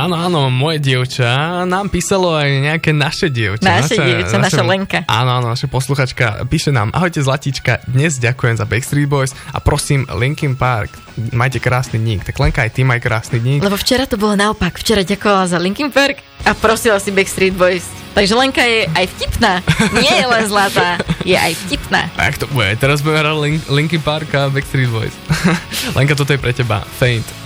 Áno, moje dievča. Nám písalo aj nejaké naše dievča. Naša Lenka. Áno, naša posluchačka píše nám: ahojte Zlatička, dnes ďakujem za Backstreet Boys a prosím Linkin Park, majte krásny dík. Tak Lenka, aj ty maj krásny dík. Lebo včera to bolo naopak. Včera ďakovala za Linkin Park a prosila si Backstreet Boys. Takže Lenka je aj vtipná. Nie je len zlatá, je aj vtipná. A jak to bude? Teraz budeme hrať Linkin Park a Backstreet Boys. Lenka, toto je pre teba. Faint.